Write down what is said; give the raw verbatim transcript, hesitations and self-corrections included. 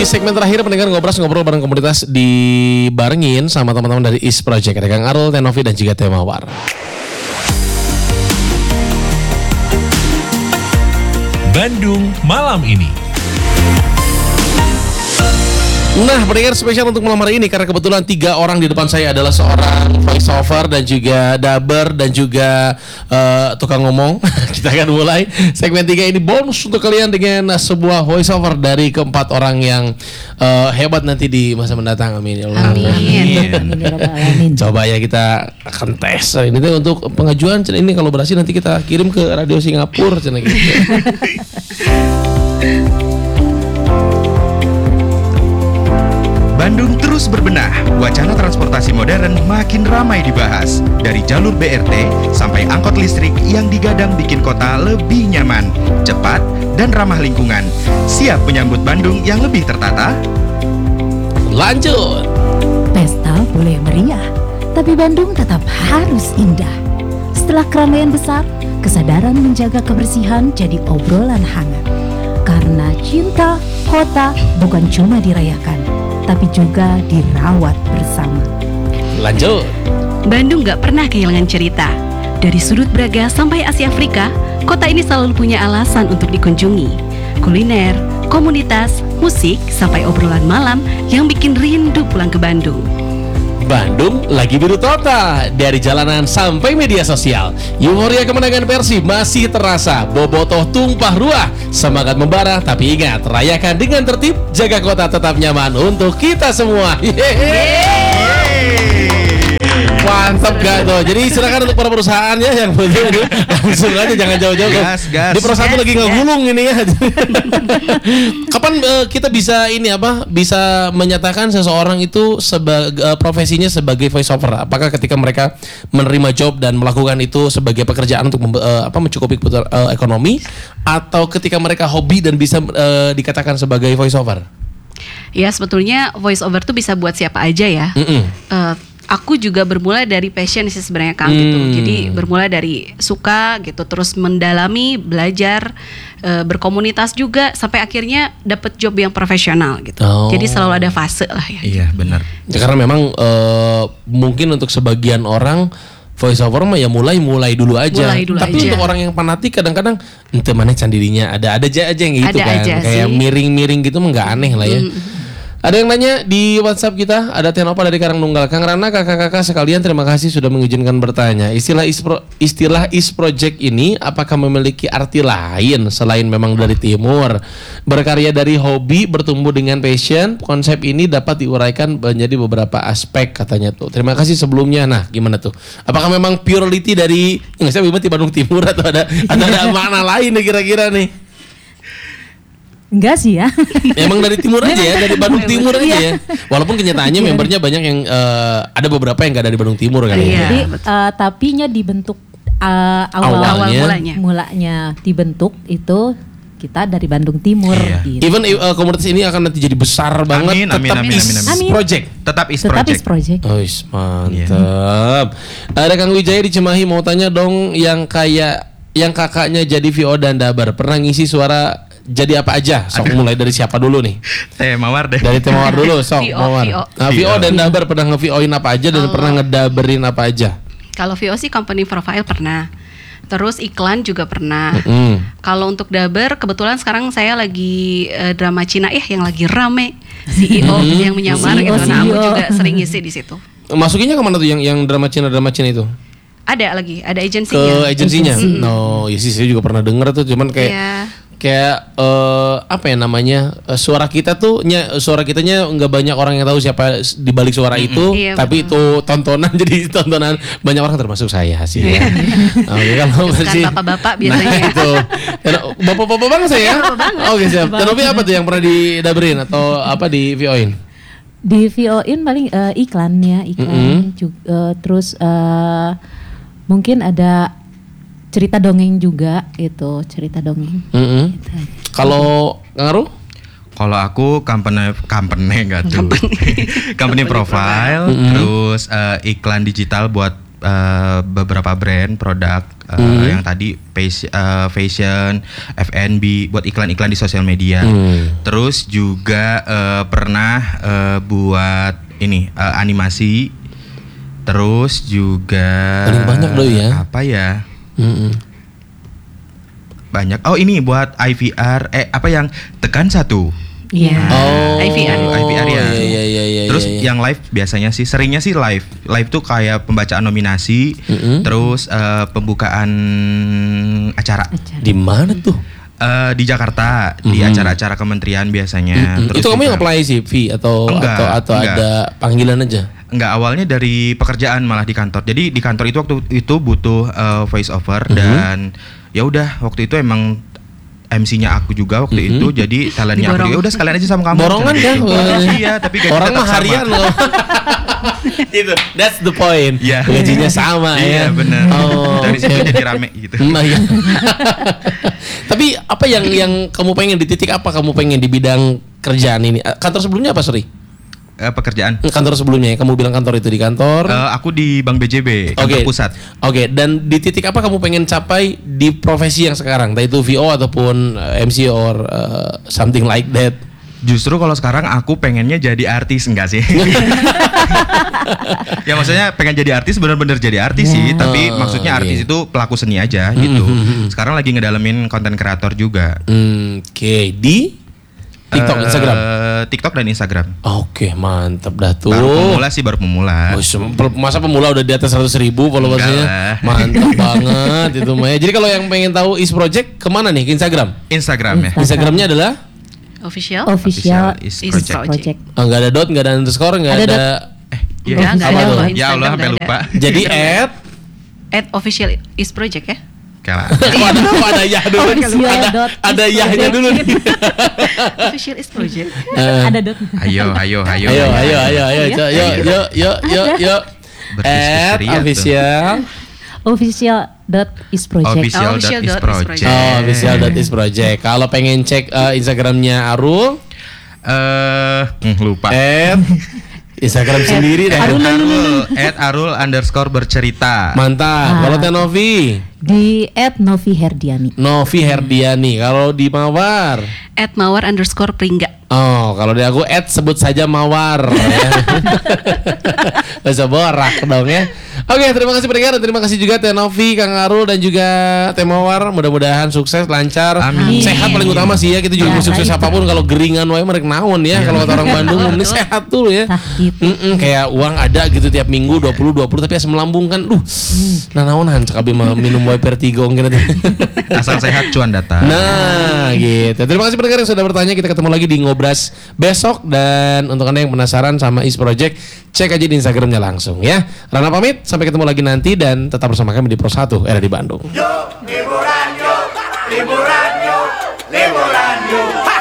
segmen terakhir pendengar ngobrol-ngobrol bareng komunitas dibarengin sama teman-teman dari East Project. Ada Kang Arul, Tenovi dan juga Temawar. Bandung malam ini. Nah, pendengar spesial untuk malam hari ini karena kebetulan tiga orang di depan saya adalah seorang voice over dan juga dubber dan juga uh, tukang ngomong. Kita akan mulai segmen tiga ini bonus untuk kalian dengan sebuah voice over dari keempat orang yang uh, hebat nanti di masa mendatang. Amin ya Allah. Amin. Amin. Coba ya kita akan tes ini tuh untuk pengajuan ini, kalau berhasil nanti kita kirim ke radio Singapura cina gitu. Bandung terus berbenah, wacana transportasi modern makin ramai dibahas. Dari jalur B R T sampai angkot listrik yang digadang bikin kota lebih nyaman, cepat, dan ramah lingkungan. Siap menyambut Bandung yang lebih tertata? Lanjut. Pesta boleh meriah, tapi Bandung tetap harus indah. Setelah keramaian besar, kesadaran menjaga kebersihan jadi obrolan hangat. Karena cinta kota bukan cuma dirayakan, tapi juga dirawat bersama. Lanjut. Bandung gak pernah kehilangan cerita. Dari sudut Braga sampai Asia Afrika, kota ini selalu punya alasan untuk dikunjungi. Kuliner, komunitas, musik, sampai obrolan malam yang bikin rindu pulang ke Bandung. Bandung lagi biru total, dari jalanan sampai media sosial. Euforia kemenangan Persib masih terasa, bobotoh tumpah ruah, semangat membara. Tapi ingat, rayakan dengan tertib, jaga kota tetap nyaman untuk kita semua. Yeay. Mantap gak tuh. Jadi silakan untuk para perusahaan ya yang butuh ini langsung aja, jangan jauh-jauh. Gas, gas. Di perusahaan tuh lagi ngegulung ini ya. Kapan uh, kita bisa ini apa? Bisa menyatakan seseorang itu sebagai uh, profesinya sebagai voice over? Apakah ketika mereka menerima job dan melakukan itu sebagai pekerjaan untuk membe- uh, apa mencukupi kebutuhan uh, ekonomi, atau ketika mereka hobi dan bisa uh, dikatakan sebagai voice over? Ya sebetulnya voice over tuh bisa buat siapa aja ya. Uh, Aku juga bermula dari passion sih sebenarnya Kang hmm. gitu. Jadi bermula dari suka gitu, terus mendalami, belajar, e, berkomunitas juga sampai akhirnya dapet job yang profesional gitu. Oh. Jadi selalu ada fase lah ya. Iya benar. Ya, karena memang uh, mungkin untuk sebagian orang voice over mah ya mulai-mulai dulu aja. Mulai dulu Tapi aja. untuk orang yang fanatik kadang-kadang ente mana candirinya ada ada aja aja yang gitu Ada kan. aja Kayak sih. miring-miring gitu mah enggak aneh lah ya. Mm. Ada yang nanya di WhatsApp kita, ada Tenopa dari Karangnunggal. Kang Rana, kakak-kakak sekalian, terima kasih sudah mengizinkan bertanya. Istilah ispro, istilah East Project ini apakah memiliki arti lain selain memang dari timur? Berkarya dari hobi bertumbuh dengan passion. Konsep ini dapat diuraikan menjadi beberapa aspek katanya tuh. Terima kasih sebelumnya. Nah, gimana tuh? Apakah memang purely dari nggak saya di Bandung Timur atau ada ada, ada makna lain nih kira-kira nih? Enggak sih ya. Emang dari timur aja ya, dari Bandung Timur aja ya. Walaupun kenyataannya membernya banyak yang uh, ada beberapa yang nggak dari Bandung Timur kan Iya. ya. Jadi uh, tapinya dibentuk uh, awal, Awalnya. Awal mulanya. mulanya dibentuk itu kita dari Bandung Timur. Iya. Gitu. Even uh, komunitas ini akan nanti jadi besar banget. Amin, amin, tetap amin, East amin, amin. Project. Tetap East Tetap Project. East Project. Oh, is, mantap. Ada Kang Wijaya di Cimahi mau tanya dong, yang kayak yang kakaknya jadi V O dan Dabar pernah ngisi suara jadi apa aja? Sok mulai dari siapa dulu nih? Teh Mawar deh. Dari Temawar dulu, sok. V O, Mawar. V O. Nah, V O dan Dabar pernah nge-V O-in apa aja dan Oh. pernah ngedaberin apa aja? Kalau V O sih company profile pernah. Terus iklan juga pernah. Hmm. Kalau untuk Daber kebetulan sekarang saya lagi eh, drama Cina ya yang lagi rame, C E O yang menyamar C E O, gitu. Nah, aku C E O. juga sering ngisi di situ. Masukinnya kemana tuh yang yang drama Cina drama Cina itu? Ada lagi, ada Ke agensinya. agensinya? Agensi. No, ya sih saya juga pernah denger tuh, cuman kayak Iya. kayak eh, apa ya namanya, eh, suara kita tuh nya, suara kitanya nggak banyak orang yang tahu siapa di balik suara itu, Iya, tapi itu tontonan jadi tontonan banyak orang termasuk saya sih ya. Oke, kalau Bukan masih bapak-bapak biasanya. Nah, itu. Bapak-bapak banget saya. Oke, siap. Tenovi apa tuh yang pernah didaberin atau apa di V O-in? Di V O-in paling uh, iklan ya, iklan Mm-hmm. juga, uh, terus uh, mungkin ada cerita dongeng juga itu, cerita dongeng. Mm-hmm. Kalau ngaruh? Kalau aku company company enggak tuh. Company profile, terus eh, iklan digital buat uh, beberapa brand produk uh, Hmm. yang tadi fashion, uh, fashion, F and B, buat iklan-iklan di sosial media. Hmm. Terus juga uh, pernah uh, buat ini uh, animasi. Terus juga Paling banyak doi ya. Apa ya? Mm-mm. Banyak. Oh ini buat I V R. Eh apa yang tekan satu? Iya. Oh, I V R. I V R ya. Iya, iya, iya, iya, Terus iya. yang live biasanya sih seringnya sih live. Live tuh kayak pembacaan nominasi, Mm-mm. terus eh, pembukaan acara. Di mana tuh? Eh, di Jakarta, di Mhm. acara-acara kementerian biasanya. Mm-mm. Terus Itu kamu yang juga- apply C V atau Enggak, atau atau enggak. ada panggilan aja? Enggak, awalnya dari pekerjaan malah di kantor. Jadi di kantor itu waktu itu butuh eh, voice over Mhm. dan ya udah waktu itu emang M C-nya aku juga waktu Mhm. itu, jadi talentnya aku Diborong. juga. Udah sekalian aja sama kamu. Borongan kan? Iya, tapi gaji Orang tetap mah sama. harian loh. Itu, that's the point. Iya. Gajinya sama ya. Iya benar. Oh, Dari situ oke. jadi rame gitu. Nah, iya. Tapi apa yang yang kamu pengen di titik apa kamu pengen di bidang kerjaan ini? Eh, Kantor sebelumnya apa, sorry? Eh, pekerjaan. Kantor sebelumnya ya, kamu bilang kantor itu di kantor. Eh, aku di Bank B J B, Oke. kantor pusat. Oke, dan di titik apa kamu pengen capai di profesi yang sekarang? Entah itu V O ataupun uh, M C or uh, something like that. Justru kalau sekarang aku pengennya jadi artis, enggak sih? Ya maksudnya pengen jadi artis, bener-bener jadi artis sih. Tapi Oh, maksudnya artis iya. itu pelaku seni aja gitu. Sekarang lagi ngedalamin konten kreator juga. Hmm, Oke, di TikTok, Eh, Instagram. TikTok dan Instagram. Oke, mantap dah tuh. Baru pemula sih, baru pemula. Oh, sem- pel- masa pemula udah di atas seratus ribu followersnya? Enggak lah. Mantap banget itu Maya. Jadi kalau yang pengen tahu Is Project kemana nih? Ke Instagram? Instagram ya. Instagramnya adalah? Official. Official Is Is Project. Project. Project. Oh, nggak ada dot, nggak ada underscore, nggak Ada ada. dot. Iya. Enggak, enggak Apa ada tuh? kalau Ya Instagram Allah, sampai enggak ada. lupa. Jadi at At official is project ya. Kalah. Kok ada, kok ada ya dulu? Official Ada, dot ada is yahnya project. dulu nih. Official is project. Eh, Ada dot. Ayo, ayo, ayo. Ayo, ayo, ayo, ayo, Iya. co- yuk, yuk, yuk, yuk, yuk. Berdiskusi At ria tuh. official. Official dot is project. Official Official dot is dot is project. project. Oh, official dot is project. Kalau pengen cek eh, Instagramnya Arul, Eh, hmm, lupa. at Instagram sendiri dah. At Arul, at Arul underscore bercerita. Mantap. Kalau Teh Novi, Di at Novi Herdiani. Novi Herdiani. Kalau di Mawar, At mawar underscore pringga. oh kalau di aku at sebut saja Mawar. Ya. Gak usah borak dong ya. Oke, terima kasih pendengar dan terima kasih juga Teh Novi, Kang Arul dan juga Teh Mawar. Mudah-mudahan sukses, lancar, Amin. sehat paling utama sih ya. Kita juga Ya, mau sukses nah itu. apapun kalau geringan wae mereka naon ya. Kalau kata orang Bandung ini sehat dulu ya. Sakit. Mm-mm, kayak uang ada gitu tiap minggu dua puluh dua puluh tapi asam lambung kan. Duh. Nah naonan cek abi mah minum wae Vertigo gitu. Asal sehat cuan datang. Nah gitu. Terima kasih pendengar yang sudah bertanya. Kita ketemu lagi di Ngobras besok. Dan untuk Anda yang penasaran sama Is Project, cek aja di Instagramnya langsung ya. Rana pamit, sampai ketemu lagi nanti. Dan tetap bersama kami di Pro satu era di Bandung. Liburan yuk, liburan yuk, liburan yuk. Ha!